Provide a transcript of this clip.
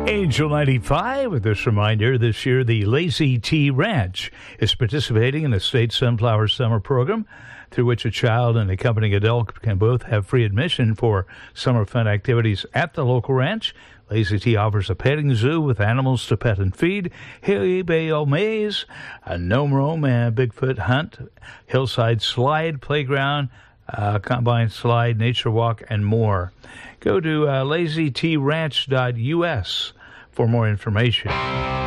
Angel 95 with this reminder. This year, the Lazy T Ranch is participating in the State Sunflower Summer Program, through which a child and accompanying adult can both have free admission for summer fun activities at the local ranch. Lazy T offers a petting zoo with animals to pet and feed, hay bale maze, a gnome roam and Bigfoot hunt, hillside slide, playground, combine slide, nature walk, and more. Go to lazytranch.us for more information.